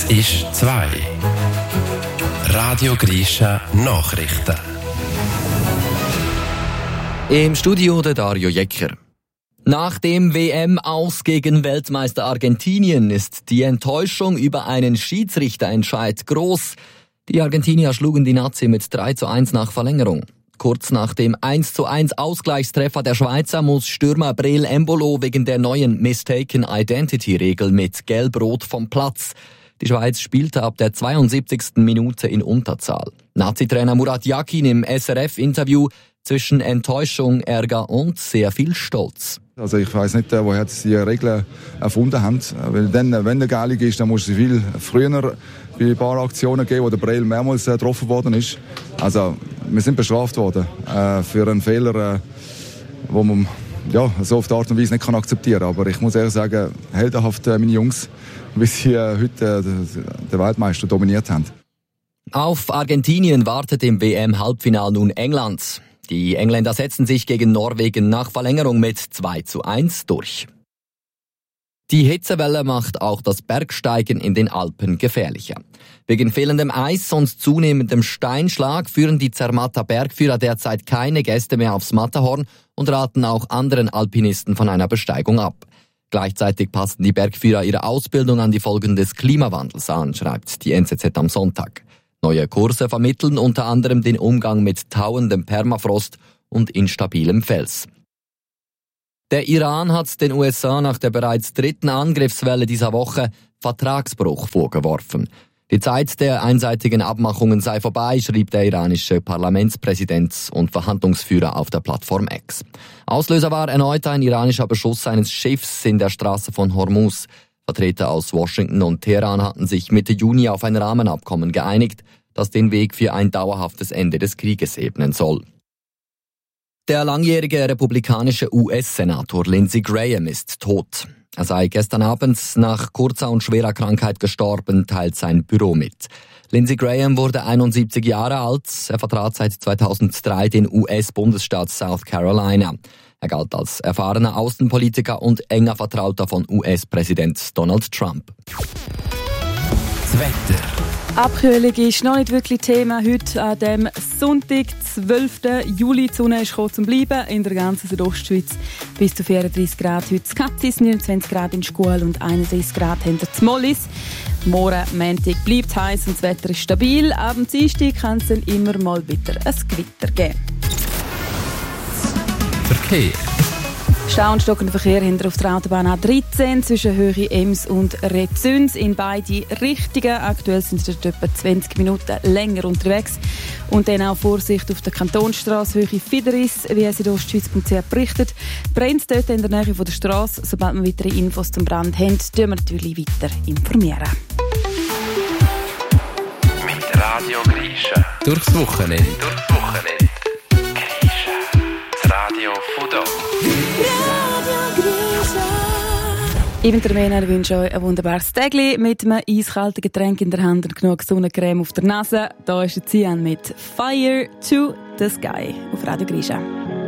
Es ist 2. Radio Grisha Nachrichten. Im Studio der Dario Jecker. Nach dem WM-Aus gegen Weltmeister Argentinien ist die Enttäuschung über einen Schiedsrichterentscheid groß. Die Argentinier schlugen die Nazi mit 3:1 nach Verlängerung. Kurz nach dem 1:1 Ausgleichstreffer der Schweizer muss Stürmer Breel Embolo wegen der neuen Mistaken Identity-Regel mit Gelb-Rot vom Platz. Die Schweiz spielte ab der 72. Minute in Unterzahl. Nazi-Trainer Murat Yakin im SRF-Interview zwischen Enttäuschung, Ärger und sehr viel Stolz. Also ich weiss nicht, woher sie die Regeln erfunden haben. Weil dann, wenn der Gelb ist, dann muss sie viel früher bei ein paar Aktionen geben, wo der Breel mehrmals getroffen worden ist. Also wir sind bestraft worden für einen Fehler, wo man so auf die Art und Weise nicht akzeptieren kann. Aber ich muss ehrlich sagen, heldenhaft meine Jungs, wie sie heute den Weltmeister dominiert haben. Auf Argentinien wartet im WM-Halbfinal nun England. Die Engländer setzen sich gegen Norwegen nach Verlängerung mit 2:1 durch. Die Hitzewelle macht auch das Bergsteigen in den Alpen gefährlicher. Wegen fehlendem Eis und zunehmendem Steinschlag führen die Zermatter Bergführer derzeit keine Gäste mehr aufs Matterhorn und raten auch anderen Alpinisten von einer Besteigung ab. Gleichzeitig passen die Bergführer ihre Ausbildung an die Folgen des Klimawandels an, schreibt die NZZ am Sonntag. Neue Kurse vermitteln unter anderem den Umgang mit tauendem Permafrost und instabilem Fels. Der Iran hat den USA nach der bereits 3. Angriffswelle dieser Woche Vertragsbruch vorgeworfen. Die Zeit der einseitigen Abmachungen sei vorbei, schrieb der iranische Parlamentspräsident und Verhandlungsführer auf der Plattform X. Auslöser war erneut ein iranischer Beschuss eines Schiffs in der Straße von Hormuz. Vertreter aus Washington und Teheran hatten sich Mitte Juni auf ein Rahmenabkommen geeinigt, das den Weg für ein dauerhaftes Ende des Krieges ebnen soll. Der langjährige republikanische US-Senator Lindsey Graham ist tot. Er sei gestern Abend nach kurzer und schwerer Krankheit gestorben, teilt sein Büro mit. Lindsey Graham wurde 71 Jahre alt. Er vertrat seit 2003 den US-Bundesstaat South Carolina. Er galt als erfahrener Außenpolitiker und enger Vertrauter von US-Präsident Donald Trump. Das Wetter. Abkühlung ist noch nicht wirklich Thema heute an dem Sonntag, 12. Juli. Die Sonne ist gekommen zum Bleiben in der ganzen Südostschweiz. Bis zu 34 Grad heute in Katzis, 29 Grad in Schkuhl und 31 Grad hinter Zmollis. Morgen Montag bleibt heiß und das Wetter ist stabil. Am Dienstag kann es dann immer mal wieder ein Gewitter geben. Verkehr. Stau und stockender Verkehr hinter auf der Autobahn A13 zwischen Höhe Ems und Repsüns in beide Richtungen. Aktuell sind wir etwa 20 Minuten länger unterwegs. Und dann auch Vorsicht auf der Kantonsstrasse Höhe Fideris, wie es in Ostschweiz.ch berichtet. Brennt dort in der Nähe von der Strasse. Sobald wir weitere Infos zum Brand haben, tun wir natürlich weiter informieren. Mit Radio Grisha. Durchs Wochenende. Grisha. Das Radio von da. Ich bin der Mena, wünsche euch ein wunderbares Tägli mit einem eiskalten Getränk in der Hand und genug Sonnencreme auf der Nase. Da ist der Cian mit Fire to the Sky auf Radio Grisha.